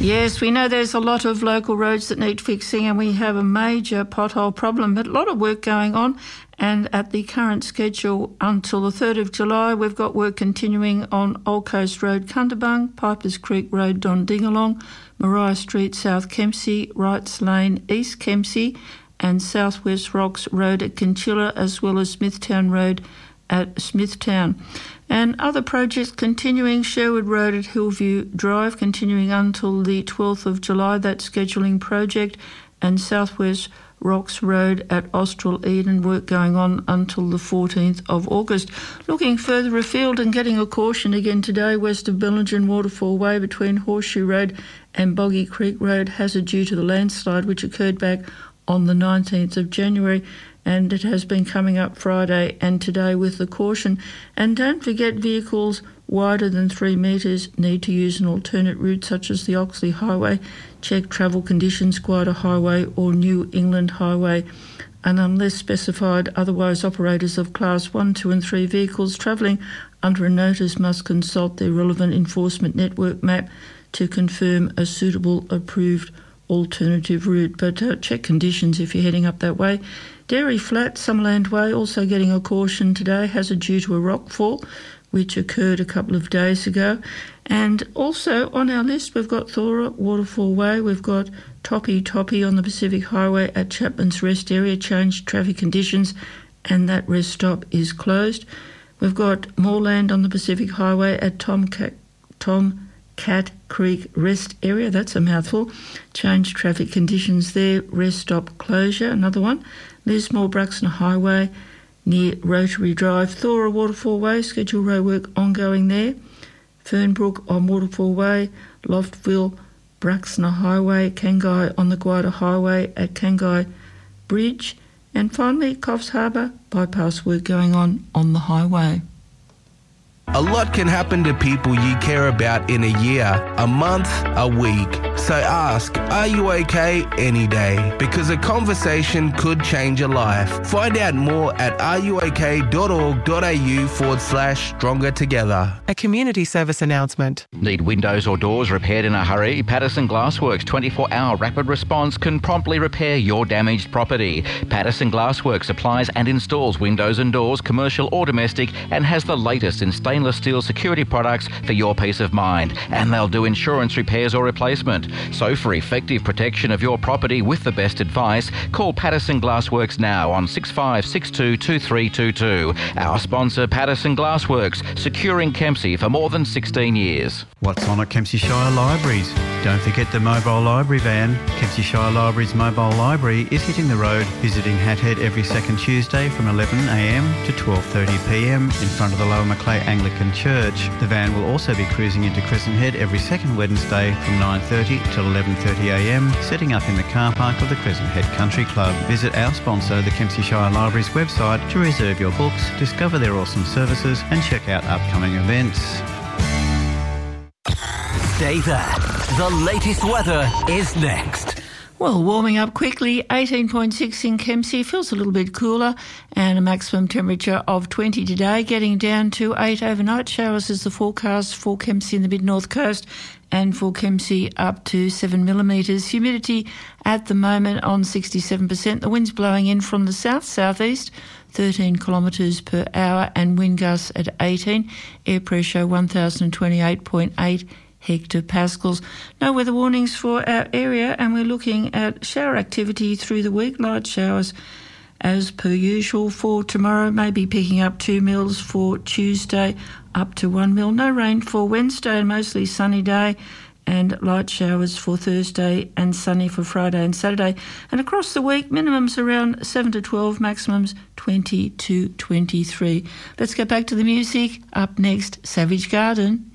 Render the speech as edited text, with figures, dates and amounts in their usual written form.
Yes, we know there's a lot of local roads that need fixing and we have a major pothole problem, but a lot of work going on. And at the current schedule until the 3rd of July, we've got work continuing on Old Coast Road, Cundabung, Pipers Creek Road, Dondingalong, Maria Street, South Kempsey, Wrights Lane, East Kempsey, and Southwest Rocks Road at Kinchilla, as well as Smithtown Road at Smithtown. And other projects continuing, Sherwood Road at Hillview Drive continuing until the 12th of July, that scheduling project, and Southwest Rocks Road at Austral Eden, work going on until the 14th of August. Looking further afield and getting a caution again today, west of Bellingen Waterfall Way between Horseshoe Road and Boggy Creek Road, hazard due to the landslide which occurred back on the 19th of January. And it has been coming up Friday and today with the caution. And don't forget, vehicles wider than 3 metres need to use an alternate route such as the Oxley Highway. Check travel conditions, Guida Highway or New England Highway. And unless specified otherwise, operators of Class 1, 2 and 3 vehicles travelling under a notice must consult their relevant enforcement network map to confirm a suitable approved alternative route. But check conditions if you're heading up that way. Dairy Flat, Summerland Way, also getting a caution today, hazard due to a rockfall, which occurred a couple of days ago. And also on our list, we've got Thora, Waterfall Way, we've got Toppy on the Pacific Highway at Chapman's Rest area, changed traffic conditions, and that rest stop is closed. We've got Moorland on the Pacific Highway at Tomcat Creek Rest area, that's a mouthful, changed traffic conditions there, rest stop closure, another one. Lismore Bruxton Highway near Rotary Drive, Thora Waterfall Way, scheduled road work ongoing there. Fernbrook on Waterfall Way, Loftville Bruxton Highway, Kangai on the Guida Highway at Kangai Bridge, and finally Coffs Harbour bypass work going on the highway. A lot can happen to people you care about in a year, a month, a week. So ask, are you okay any day? Because a conversation could change a life. Find out more at ruok.org.au/stronger together. A community service announcement. Need windows or doors repaired in a hurry? Patterson Glassworks 24-hour rapid response can promptly repair your damaged property. Patterson Glassworks supplies and installs windows and doors, commercial or domestic, and has the latest in stainless steel security products for your peace of mind. And they'll do insurance repairs or replacement. So for effective protection of your property with the best advice, call Patterson Glassworks now on 6562 2322. Our sponsor, Patterson Glassworks, securing Kempsey for more than 16 years. What's on at Kempsey Shire Libraries? Don't forget the mobile library van. Kempsey Shire Libraries mobile library is hitting the road, visiting Hathead every second Tuesday from 11am to 12:30pm in front of the Lower Macleay Anglican Church. The van will also be cruising into Crescent Head every second Wednesday from 9:30 till 11:30am, setting up in the car park of the Crescent Head Country Club. Visit our sponsor, the Kempsey Shire Libraries website to reserve your books, discover their awesome services and check out upcoming events. Stay there. The latest weather is next. Well, warming up quickly, 18.6 in Kempsey, feels a little bit cooler, and a maximum temperature of 20 today, getting down to 8 overnight. Showers is the forecast for Kempsey in the mid-north coast, and for Kempsey up to 7 millimetres. Humidity at the moment on 67%. The wind's blowing in from the south-southeast, 13 kilometres per hour, and wind gusts at 18. Air pressure 1,028.8 hectopascals. No weather warnings for our area, and we're looking at shower activity through the week. Light showers as per usual for tomorrow, maybe picking up 2 mils for Tuesday, up to 1 mil. No rain for Wednesday, and mostly sunny day, and light showers for Thursday and sunny for Friday and Saturday. And across the week, minimums around 7 to 12, maximums 20 to 23. Let's get back to the music. Up next, Savage Garden.